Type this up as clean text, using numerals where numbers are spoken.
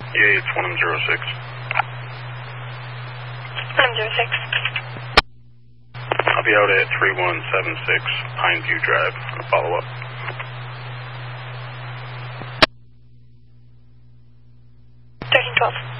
Yeah, it's 106. 106. I'll be out at 3176 Pineview Drive on a follow-up. 1312.